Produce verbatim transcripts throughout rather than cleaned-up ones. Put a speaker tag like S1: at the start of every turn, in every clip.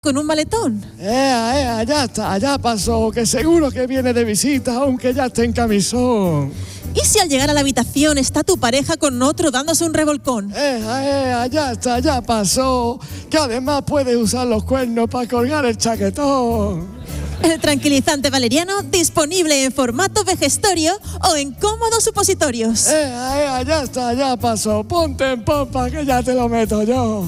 S1: con un maletón.
S2: Ea, ea, ya está, ya pasó, que seguro que viene de visita, aunque ya esté en camisón.
S1: ¿Y si al llegar a la habitación está tu pareja con otro dándose un revolcón?
S2: Ea, ea, ya está, ya pasó, que además puedes usar los cuernos para colgar el chaquetón.
S1: El tranquilizante valeriano disponible en formato vejestorio o en cómodos supositorios.
S2: Ea, ea, ya está, ya pasó, ponte en pompa que ya te lo meto yo.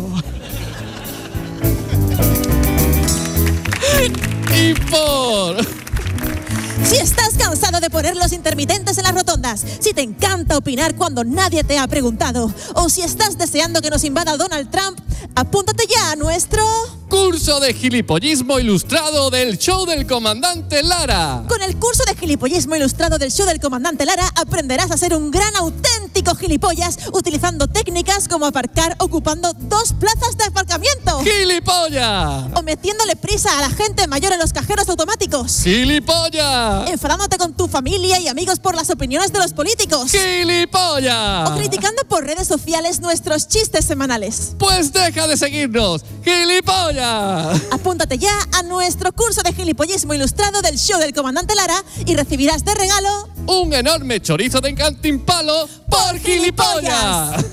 S3: Y por...
S1: Si estás cansado de poner los intermitentes en las rotondas, si te encanta opinar cuando nadie te ha preguntado, o si estás deseando que nos invada Donald Trump, apúntate ya a nuestro...
S3: curso de gilipollismo ilustrado del show del comandante Lara.
S1: Con el curso de gilipollismo ilustrado del show del comandante Lara aprenderás a ser un gran auténtico gilipollas utilizando técnicas como aparcar ocupando dos plazas de aparcamiento.
S3: ¡Gilipollas!
S1: O metiéndole prisa a la gente mayor en los cajeros automáticos.
S3: ¡Gilipollas!
S1: Enfadándote con tu familia y amigos por las opiniones de los políticos.
S3: ¡Gilipollas!
S1: O criticando por redes sociales nuestros chistes semanales.
S3: Pues deja de seguirnos, ¡gilipollas!
S1: Apúntate ya a nuestro curso de gilipollismo ilustrado del show del comandante Lara y recibirás de regalo
S3: un enorme chorizo de Cantimpalo por gilipollas.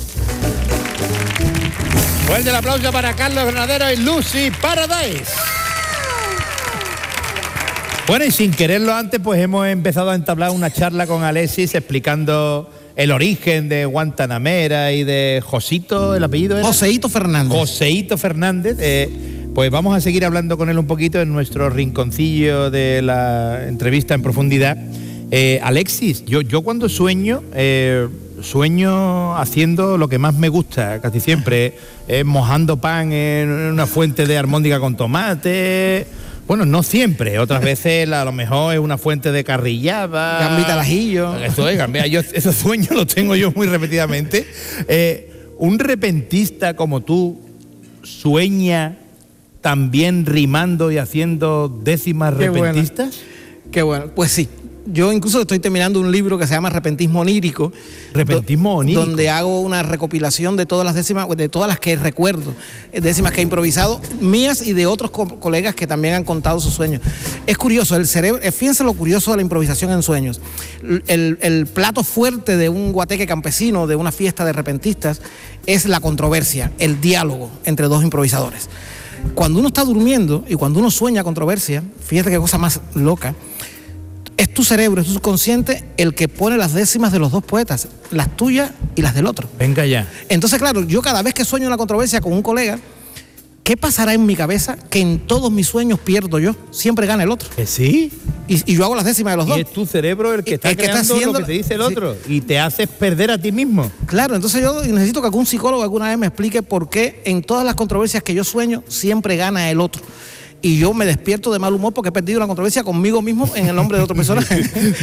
S4: Fuerte el aplauso para Carlos Granadero y Lucy Paradise. Bueno, y sin quererlo antes, pues hemos empezado a entablar una charla con Alexis explicando el origen de Guantanamera y de Josito, el apellido era...
S5: Joseito Fernández.
S4: Joseito Fernández. Eh, pues vamos a seguir hablando con él un poquito en nuestro rinconcillo de la entrevista en profundidad. Eh, Alexis, yo, yo cuando sueño, eh, sueño haciendo lo que más me gusta, casi siempre, eh, mojando pan en una fuente de armóndiga con tomate... Bueno, no siempre, otras veces a lo mejor es una fuente de carrillada.
S5: Gambita al ajillo.
S4: Eso es, gambita. Yo, esos sueños los tengo yo muy repetidamente. Eh, un repentista como tú sueña también rimando y haciendo décimas
S5: Qué
S4: repentistas.
S5: Bueno. Qué bueno, pues sí. Yo incluso estoy terminando un libro que se llama Repentismo Onírico.
S4: Repentismo Onírico.
S5: Donde hago una recopilación de todas las décimas, de todas las que recuerdo, décimas que he improvisado, mías y de otros co colegas que también han contado sus sueños. Es curioso, el cerebro, fíjense lo curioso de la improvisación en sueños. El, el plato fuerte de un guateque campesino, de una fiesta de repentistas, es la controversia, el diálogo entre dos improvisadores. Cuando uno está durmiendo y cuando uno sueña controversia, fíjate qué cosa más loca, es tu cerebro, es tu subconsciente el que pone las décimas de los dos poetas, las tuyas y las del otro.
S4: Venga ya.
S5: Entonces, claro, yo cada vez que sueño una controversia con un colega, ¿qué pasará en mi cabeza? Que en todos mis sueños pierdo yo, siempre gana el otro.
S4: ¿Que sí?
S5: Y, y yo hago las décimas de los dos.
S4: Y es tu cerebro el que está
S5: el que
S4: creando
S5: está haciendo
S4: lo que te dice el
S5: sí.
S4: otro y te haces perder a ti mismo.
S5: Claro, entonces yo necesito que algún psicólogo alguna vez me explique por qué en todas las controversias que yo sueño siempre gana el otro. Y yo me despierto de mal humor porque he perdido la controversia conmigo mismo en el nombre de otro personaje.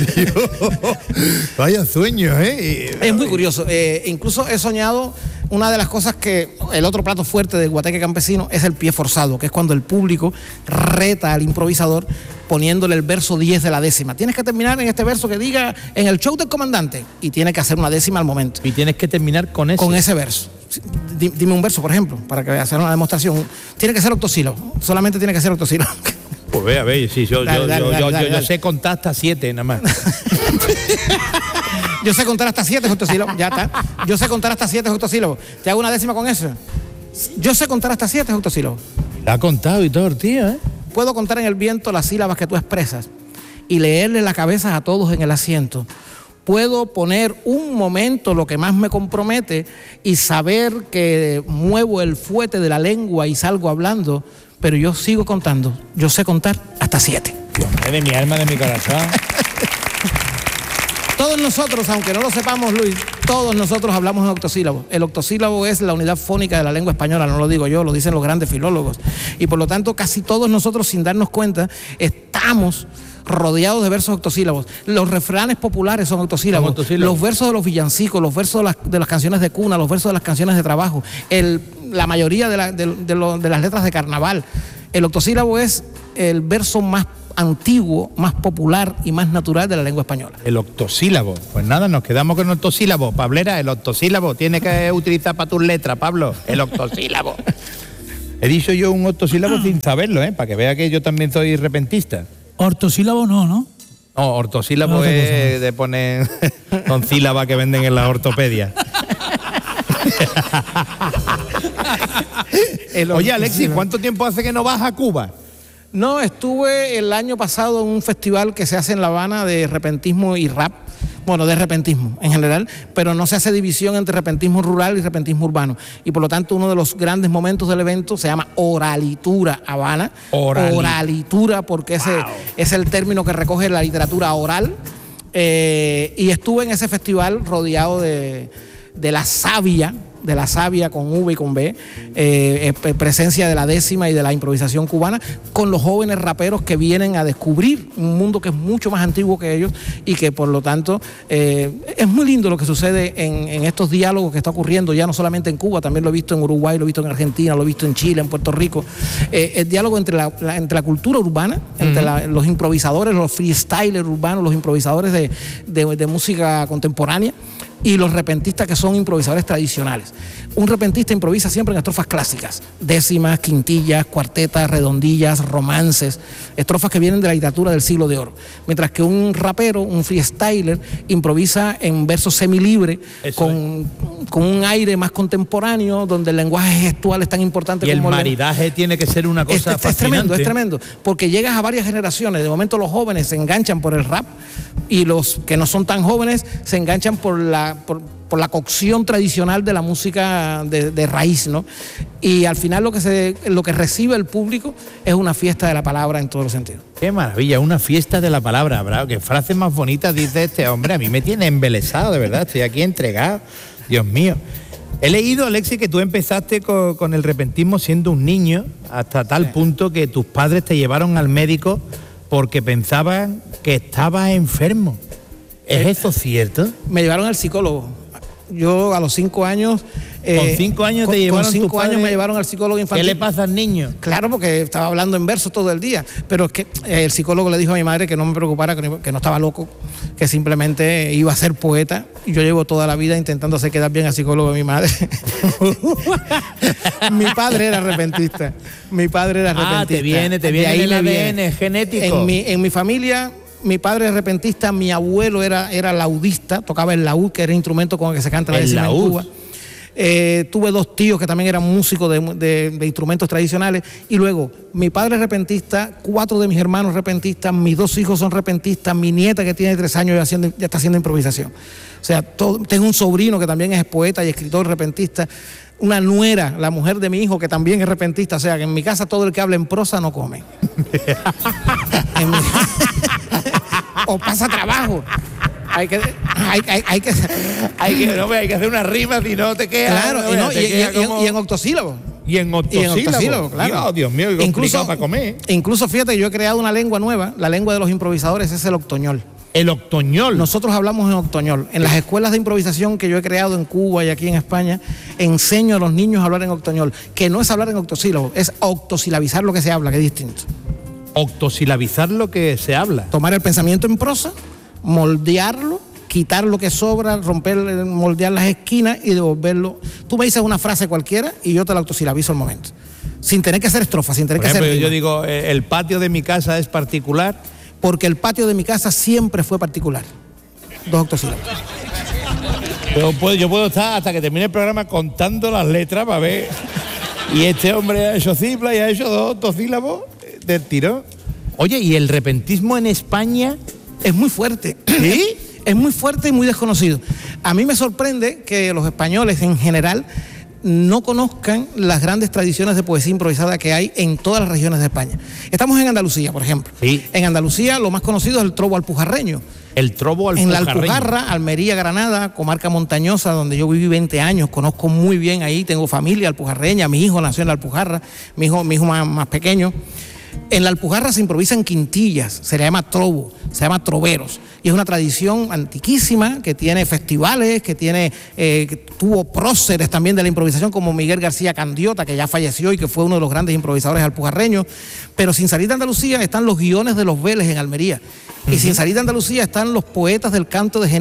S4: Vaya sueños, ¿eh?
S5: Es muy curioso. Eh, incluso he soñado una de las cosas que... El otro plato fuerte del guateque campesino es el pie forzado, que es cuando el público reta al improvisador poniéndole el verso diez de la décima. Tienes que terminar en este verso que diga en el show del comandante y tiene que hacer una décima al momento.
S4: Y tienes que terminar con ese.
S5: Con ese verso. Dime un verso, por ejemplo, para que hacer una demostración. Tiene que ser octosílabo. Solamente tiene que ser octosílabo.
S4: Pues ve, a ver, sí, yo,
S5: dale,
S4: yo,
S5: dale,
S4: yo,
S5: dale,
S4: yo,
S5: dale,
S4: yo
S5: dale.
S4: sé contar hasta siete nada más.
S5: Yo sé contar hasta siete octosílabos. Ya está. Yo sé contar hasta siete octosílabos. ¿Te hago una décima con eso? Yo sé contar hasta siete octosílabos.
S4: La ha contado y todo el tío, ¿eh?
S5: Puedo contar en el viento las sílabas que tú expresas y leerle la cabeza a todos en el asiento. Puedo poner un momento lo que más me compromete y saber que muevo el fuete de la lengua y salgo hablando, pero yo sigo contando. Yo sé contar hasta siete.
S4: Dios, de mi alma, de mi corazón.
S5: Todos nosotros, aunque no lo sepamos, Luis, todos nosotros hablamos en octosílabos. El octosílabo es la unidad fónica de la lengua española, no lo digo yo, lo dicen los grandes filólogos. Y por lo tanto, casi todos nosotros, sin darnos cuenta, estamos rodeados de versos octosílabos. Los refranes populares son octosílabos.
S4: Son octosílabos.
S5: Los versos de los villancicos, los versos de las, de las canciones de cuna, los versos de las canciones de trabajo, el, la mayoría de, la, de, de, lo, de las letras de carnaval. El octosílabo es el verso más antiguo, más popular y más natural de la lengua española.
S4: El octosílabo. Pues nada, nos quedamos con el octosílabo. Pablera, el octosílabo tiene que utilizar para tus letras, Pablo. El octosílabo. He dicho yo un octosílabo sin saberlo, ¿eh? Para que vea que yo también soy repentista.
S6: Ortosílabo no, ¿no?
S4: No, ortosílabo
S6: No,
S4: es de poner con sílaba que venden en la ortopedia. Oye, Alexis, ¿cuánto tiempo hace que no vas a Cuba?
S5: No, estuve el año pasado en un festival que se hace en La Habana de repentismo y rap. Bueno, de repentismo en general, pero no se hace división entre repentismo rural y repentismo urbano. Y por lo tanto, uno de los grandes momentos del evento se llama Oralitura Habana.
S4: Orali.
S5: Oralitura, porque ese
S4: Wow.
S5: es el término que recoge la literatura oral. Eh, y estuve en ese festival rodeado de, de la savia, de la savia con V y con B, eh, eh, presencia de la décima y de la improvisación cubana, con los jóvenes raperos que vienen a descubrir un mundo que es mucho más antiguo que ellos y que por lo tanto eh, es muy lindo lo que sucede en, en estos diálogos que está ocurriendo, ya no solamente en Cuba, también lo he visto en Uruguay, lo he visto en Argentina, lo he visto en Chile, en Puerto Rico, eh, el diálogo entre la, la, entre la cultura urbana, entre uh-huh. la, los improvisadores, los freestylers urbanos, los improvisadores de, de, de música contemporánea, y los repentistas que son improvisadores tradicionales. Un repentista improvisa siempre en estrofas clásicas, décimas, quintillas, cuartetas, redondillas, romances, estrofas que vienen de la literatura del siglo de oro. Mientras que un rapero, un freestyler, improvisa en versos semilibre, con, con un aire más contemporáneo, donde el lenguaje gestual es tan importante
S4: y
S5: como
S4: el maridaje el... tiene que ser una cosa
S5: es, es tremendo, es tremendo, porque llegas a varias generaciones. De momento los jóvenes se enganchan por el rap y los que no son tan jóvenes se enganchan por la Por, por la cocción tradicional de la música de, de raíz, ¿no? Y al final lo que se, lo que recibe el público es una fiesta de la palabra en todos los sentidos.
S4: Qué maravilla, una fiesta de la palabra, bravo. Qué frases más bonitas dice este hombre. A mí me tiene embelesado, de verdad. Estoy aquí entregado. Dios mío. He leído, Alexis, que tú empezaste con, con el repentismo siendo un niño, hasta tal sí. punto que tus padres te llevaron al médico porque pensaban que estabas enfermo. ¿Es eso cierto?
S5: Me llevaron al psicólogo. Yo a los cinco años...
S4: Eh, ¿Con cinco años te llevaron?
S5: Con cinco años me llevaron al psicólogo infantil.
S4: ¿Qué le pasa al niño?
S5: Claro, porque estaba hablando en verso todo el día. Pero es que eh, el psicólogo le dijo a mi madre que no me preocupara, que no, que no estaba loco, que simplemente iba a ser poeta. Y yo llevo toda la vida intentando hacer quedar bien al psicólogo de mi madre. Mi padre era repentista. Mi padre era repentista.
S4: Ah, te viene, te viene ahí el A D N genético.
S5: En mi, en mi familia... Mi padre es repentista, mi abuelo era, era laudista, tocaba el laúd, que era el instrumento con el que se canta la décima en Cuba. Eh, tuve dos tíos que también eran músicos de, de, de instrumentos tradicionales. Y luego, mi padre es repentista, cuatro de mis hermanos repentistas, mis dos hijos son repentistas, mi nieta que tiene tres años ya, haciendo, ya está haciendo improvisación. O sea, todo, tengo un sobrino que también es poeta y escritor repentista. Una nuera, la mujer de mi hijo, que también es repentista. O sea, que en mi casa todo el que habla en prosa no come. En mi... o pasa trabajo. Hay que, hay, hay, hay que,
S4: hay que, no, hay que hacer una rima si no te queda.
S5: Claro,
S4: no,
S5: y, no,
S4: te
S5: y,
S4: queda
S5: y,
S4: como...
S5: y en octosílabo.
S4: Y en octosílabo,
S5: y en octosílabo, claro.
S4: Dios, Dios mío, qué complicado para comer.
S5: Incluso fíjate, yo he creado una lengua nueva. La lengua de los improvisadores es el octoñol.
S4: El octoñol.
S5: Nosotros hablamos en octoñol. En las escuelas de improvisación que yo he creado en Cuba y aquí en España, enseño a los niños a hablar en octoñol, que no es hablar en octosílabo, es octosilabizar lo que se habla, que es distinto.
S4: Octosilabizar lo que se habla.
S5: Tomar el pensamiento en prosa, moldearlo, quitar lo que sobra, romper, moldear las esquinas y devolverlo. Tú me dices una frase cualquiera y yo te la octosilabizo al momento. Sin tener que hacer estrofa, sin tener
S4: Por
S5: que
S4: ejemplo,
S5: hacer...
S4: yo digo, el patio de mi casa es particular.
S5: Porque el patio de mi casa siempre fue particular. Dos octosílabos.
S4: Yo puedo, yo puedo estar hasta que termine el programa contando las letras para ver. Y este hombre ha hecho cifras y ha hecho dos octosílabos del tirón. Oye, ¿y el repentismo en España?
S5: Es muy fuerte.
S4: ¿Sí?
S5: Es muy fuerte y muy desconocido. A mí me sorprende que los españoles en general no conozcan las grandes tradiciones de poesía improvisada que hay en todas las regiones de España. Estamos en Andalucía, por ejemplo.
S4: Sí.
S5: En Andalucía lo más conocido es el trobo alpujarreño.
S4: El trobo alpujarreño.
S5: En la Alpujarra, Almería, Granada, comarca montañosa, donde yo viví veinte años, conozco muy bien ahí, tengo familia alpujarreña, mi hijo nació en la Alpujarra, mi hijo, mi hijo más, más pequeño. En la Alpujarra se improvisan quintillas, se le llama trobo, se llama troveros. Y es una tradición antiquísima que tiene festivales, que tiene eh, que tuvo próceres también de la improvisación, como Miguel García Candiota, que ya falleció y que fue uno de los grandes improvisadores alpujarreños. Pero sin salir de Andalucía están los guiones de los Vélez en Almería. Uh-huh. Y sin salir de Andalucía están los poetas del canto de Genil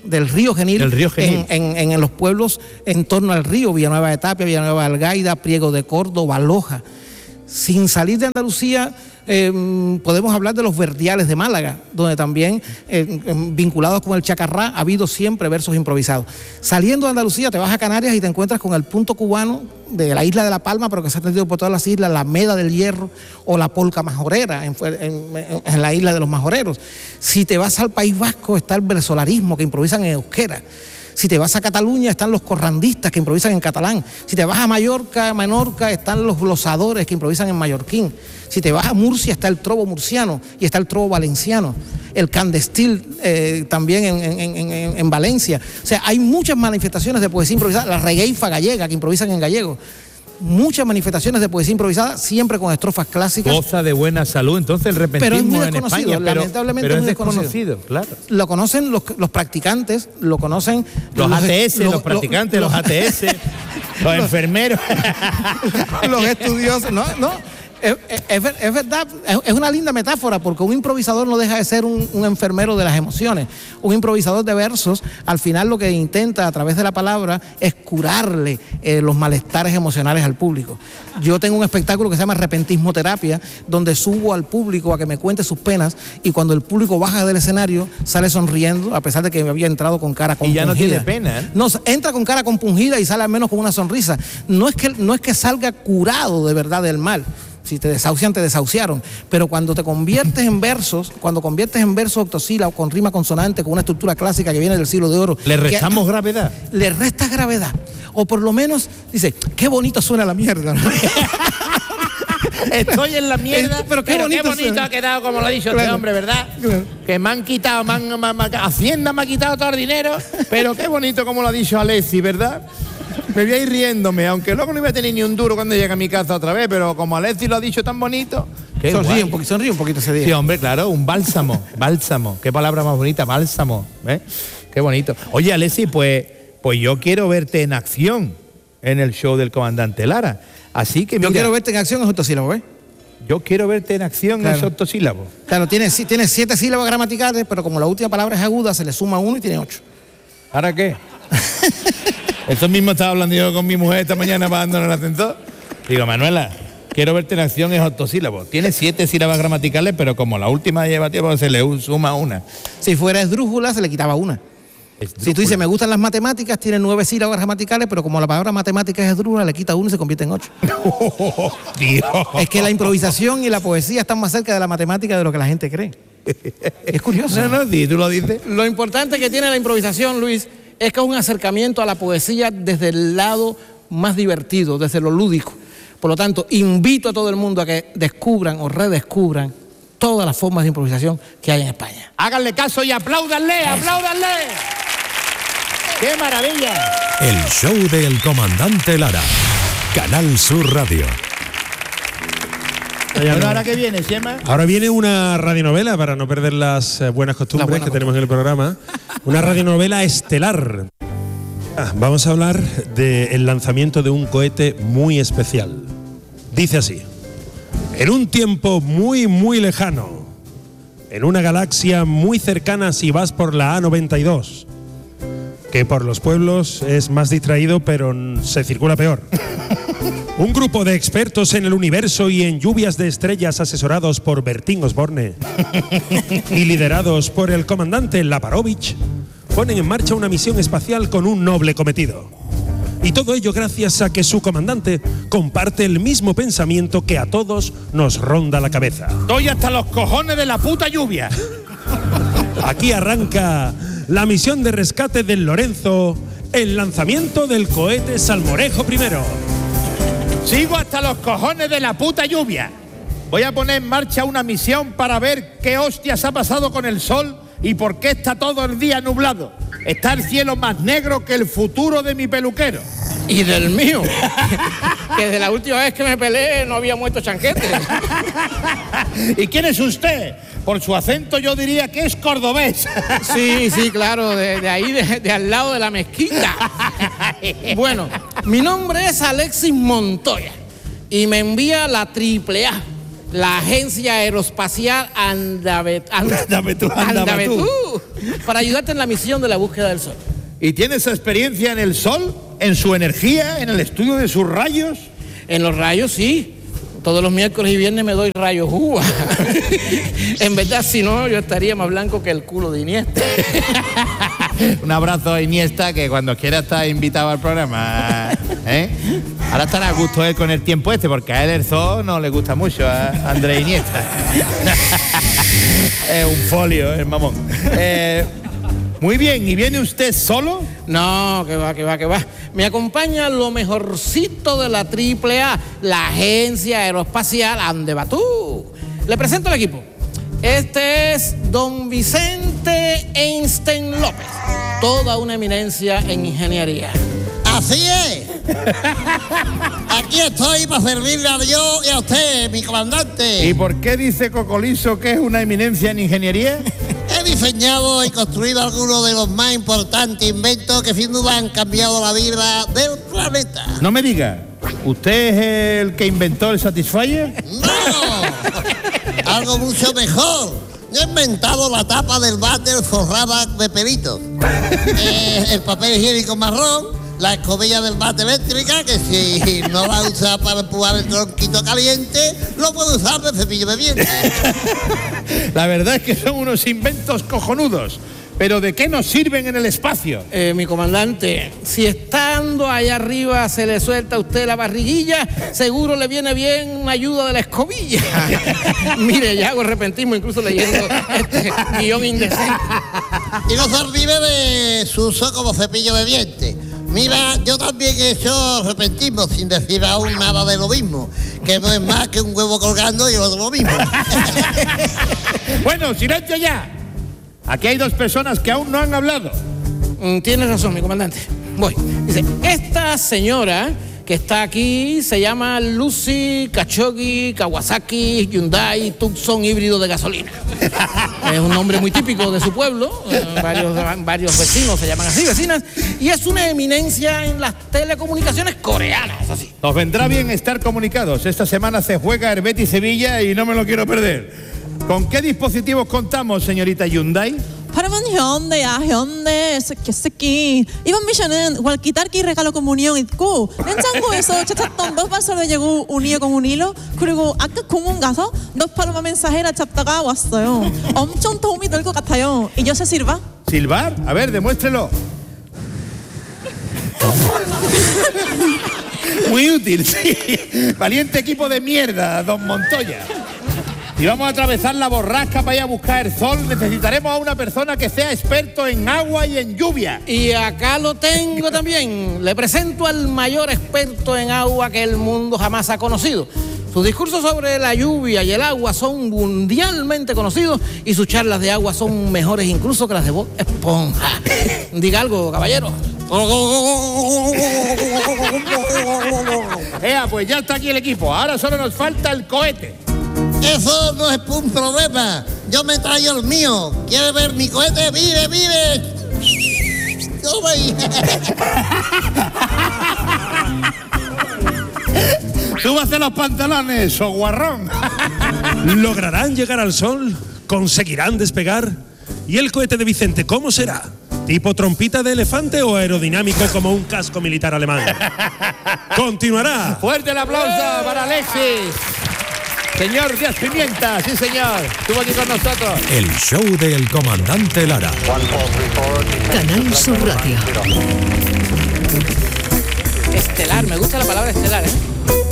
S5: del río Genil,
S4: del río Genil.
S5: En, en, en los pueblos en torno al río, Villanueva de Tapia, Villanueva de Algaida, Priego de Córdoba, Loja. Sin salir de Andalucía, eh, podemos hablar de los verdiales de Málaga, donde también, eh, vinculados con el chacarrá, ha habido siempre versos improvisados. Saliendo de Andalucía, te vas a Canarias y te encuentras con el punto cubano de la isla de La Palma, pero que se ha extendido por todas las islas, la Meda del Hierro o la polca majorera, en, en, en la isla de los majoreros. Si te vas al País Vasco, está el versolarismo, que improvisan en euskera. Si te vas a Cataluña, están los corrandistas que improvisan en catalán. Si te vas a Mallorca, Menorca, están los glosadores que improvisan en mallorquín. Si te vas a Murcia, está el trobo murciano y está el trobo valenciano. El candestil eh, también en, en, en, en Valencia. O sea, hay muchas manifestaciones de poesía improvisada. La regueifa gallega que improvisan en gallego. Muchas manifestaciones de poesía improvisada, siempre con estrofas clásicas.
S4: Goza de buena salud, entonces el repentismo en España, pero,
S5: lamentablemente
S4: pero es
S5: muy
S4: desconocido, claro.
S5: Lo conocen los, los practicantes, lo conocen
S4: los, los A T S, los,
S5: los
S4: practicantes, los, los A T S, los, los enfermeros,
S5: los estudiosos, no, no. Es, es, es verdad, es una linda metáfora, porque un improvisador no deja de ser un, un enfermero de las emociones. Un improvisador de versos, al final lo que intenta a través de la palabra es curarle eh, los malestares emocionales al público. Yo tengo un espectáculo que se llama Repentismo Terapia, donde subo al público a que me cuente sus penas, y cuando el público baja del escenario sale sonriendo, a pesar de que había entrado con cara compungida.
S4: Y ya no tiene pena, ¿eh?
S5: No, entra con cara compungida y sale al menos con una sonrisa. No es que, no es que salga curado de verdad del mal. Si te desahucian, te desahuciaron. Pero cuando te conviertes en versos, cuando conviertes en versos octosílabos, con rima consonante, con una estructura clásica que viene del siglo de oro.
S4: ¿Le restamos que, gravedad?
S5: Le restas gravedad. O por lo menos, dice, qué bonito suena la mierda, ¿no?
S4: Estoy en la mierda,
S5: Esto, pero qué
S4: pero
S5: bonito,
S4: qué bonito ha quedado, como lo ha dicho claro. este hombre, ¿verdad? Claro. Que me han quitado, me han, me, me, Hacienda me ha quitado todo el dinero, pero qué bonito como lo ha dicho Alessi, ¿verdad? Me voy a ir riéndome, aunque luego no voy a tener ni un duro cuando llegue a mi casa otra vez, pero como Alessi lo ha dicho tan bonito.
S5: Sonríe un, poquito, sonríe un poquito ese día.
S4: Sí, hombre, claro, un bálsamo, bálsamo. Qué palabra más bonita, bálsamo. ¿eh? Qué bonito. Oye, Alessi, pues, pues yo quiero verte en acción en el show del comandante Lara. Así que mira,
S5: yo quiero verte en acción en octosílabos, ¿eh?
S4: Yo quiero verte en acción claro. en octosílabos.
S5: Claro, tiene, tiene siete sílabas gramaticales, pero como la última palabra es aguda, se le suma uno y tiene ocho.
S4: ¿Ahora qué? Eso mismo estaba hablando yo con mi mujer esta mañana bajando en el ascensor. Digo, Manuela, quiero verte en acción en octosílabos. Tiene siete sílabas gramaticales, pero como la última lleva tiempo, se le suma una.
S5: Si fuera esdrújula, se le quitaba una. Esdrújula. Si tú dices, me gustan las matemáticas, tiene nueve sílabas gramaticales, pero como la palabra matemática es esdrújula, le quita uno y se convierte en ocho.
S4: Oh, Dios.
S5: Es que la improvisación y la poesía están más cerca de la matemática de lo que la gente cree. Es curioso.
S4: No, no, sí, tú lo dices.
S5: Lo importante que tiene la improvisación, Luis, es que es un acercamiento a la poesía desde el lado más divertido, desde lo lúdico. Por lo tanto, invito a todo el mundo a que descubran o redescubran todas las formas de improvisación que hay en España.
S4: Háganle caso y apláudanle, apláudanle. ¡Qué maravilla!
S6: El show del comandante Lara. Canal Sur Radio.
S4: Bueno, ¿ahora qué viene, Chema?
S7: Ahora viene una radionovela, para no perder las eh, buenas costumbres buena que costumbre. tenemos en el programa. Una radionovela estelar. Ah, vamos a hablar del lanzamiento de un cohete muy especial. Dice así: en un tiempo muy, muy lejano, en una galaxia muy cercana si vas por la A noventa y dos, que por los pueblos es más distraído, pero se circula peor. Un grupo de expertos en el universo y en lluvias de estrellas, asesorados por Bertín Osborne y liderados por el comandante Laparovich, ponen en marcha una misión espacial con un noble cometido. Y todo ello gracias a que su comandante comparte el mismo pensamiento que a todos nos ronda la cabeza.
S4: Estoy hasta los cojones de la puta lluvia.
S7: Aquí arranca la misión de rescate del Lorenzo, el lanzamiento del cohete Salmorejo primero.
S4: Sigo hasta los cojones de la puta lluvia. Voy a poner en marcha una misión para ver qué hostias ha pasado con el sol y por qué está todo el día nublado. Está el cielo más negro que el futuro de mi peluquero.
S5: Y del mío. Que desde la última vez que me peleé no había muerto chanquete.
S4: ¿Y quién es usted? Por su acento yo diría que es cordobés.
S5: Sí, sí, claro, de, de ahí, de, de al lado de la mezquita. Bueno, mi nombre es Alexis Montoya y me envía la triple A, la Agencia Aeroespacial Andabet, And,
S4: Andabetú,
S5: Andabetú, para ayudarte en la misión de la búsqueda del sol.
S4: ¿Y tiene esa experiencia en el sol? ¿En su energía? ¿En el estudio de sus rayos?
S5: En los rayos, sí. Todos los miércoles y viernes me doy rayos U V A. En verdad, si no, yo estaría más blanco que el culo de Iniesta.
S4: Un abrazo a Iniesta, que cuando quiera está invitado al programa. ¿eh? Ahora estará a gusto él con el tiempo este, porque a él el zoo no le gusta mucho, a Andrés Iniesta. Es un folio, el mamón. Eh, muy bien, ¿y viene usted solo?
S5: No, que va, que va, que va. Me acompaña lo mejorcito de la triple A, la Agencia Aeroespacial Andebatú. Le presento al equipo. Este es don Vicente Einstein López, toda una eminencia en ingeniería.
S8: Así es. Aquí estoy para servirle a Dios y a usted, mi comandante.
S4: ¿Y por qué dice Cocolizo que es una eminencia en ingeniería?
S8: He diseñado y construido algunos de los más importantes inventos que sin duda han cambiado la vida del planeta.
S4: No me diga, ¿usted es el que inventó el Satisfyer?
S8: ¡No! Algo mucho mejor. He inventado la tapa del váter forrada de pelitos. Eh, el papel higiénico marrón. La escobilla del bate eléctrica, que si no la usa para empujar el tronquito caliente, lo puede usar de cepillo de dientes.
S4: La verdad es que son unos inventos cojonudos. ¿Pero de qué nos sirven en el espacio?
S5: Eh, mi comandante, si estando allá arriba se le suelta a usted la barriguilla, seguro le viene bien una ayuda de la escobilla. Mire, ya hago repentismo incluso leyendo este guión indecente.
S8: Y no se olvide de su uso como cepillo de dientes. Mira, yo también he hecho repentismo sin decir aún nada de lo mismo, que no es más que un huevo colgando y otro lo mismo.
S4: Bueno, silencio ya. Aquí hay dos personas que aún no han hablado.
S5: Mm, tienes razón, mi comandante. Voy. Dice, esta señora que está aquí se llama Lucy Khashoggi Kawasaki Hyundai Tucson híbrido de gasolina. Es un nombre muy típico de su pueblo, eh, varios, varios vecinos se llaman así, vecinas, y es una eminencia en las telecomunicaciones coreanas, así.
S4: Nos vendrá bien estar comunicados. Esta semana se juega el Betis Sevilla y no me lo quiero perder. ¿Con qué dispositivos contamos, señorita Hyundai?
S1: 바람은 현대야 현대 새끼 새끼 이번 미션은 walkie-talkie regalo comunión 있고 냉장고에서 찾았던 dos vasos de yogur unido con un hilo 그리고 아까 공원 가서 dos palomas mensajeras 잡다가 왔어요. 엄청 도움이 될 것 같아요. ¿Y yo sé silbar?
S4: ¿Silbar? A ver, demuéstrelo. Muy útil, sí. Valiente equipo de mierda, don Montoya. Si vamos a atravesar la borrasca para ir a buscar el sol, necesitaremos a una persona que sea experto en agua y en lluvia.
S5: Y acá lo tengo también. Le presento al mayor experto en agua que el mundo jamás ha conocido. Sus discursos sobre la lluvia y el agua son mundialmente conocidos y sus charlas de agua son mejores incluso que las de Bob Esponja. Diga algo, caballero.
S4: Ea, pues ya está aquí el equipo. Ahora solo nos falta el cohete.
S8: Eso no es un problema. Yo me traigo el mío. ¿Quiere ver mi cohete? ¡Vive, vive!
S4: ¡Súbase los pantalones, o guarrón!
S7: ¿Lograrán llegar al sol? ¿Conseguirán despegar? ¿Y el cohete de Vicente cómo será? ¿Tipo trompita de elefante o aerodinámico como un casco militar alemán? ¡Continuará!
S4: ¡Fuerte el aplauso para Alexis! Señor Díaz Pimienta, sí señor, estuvo aquí con nosotros.
S6: El show del comandante Lara.
S9: Canal Sur Radio.
S5: Estelar, me gusta la palabra estelar, ¿eh?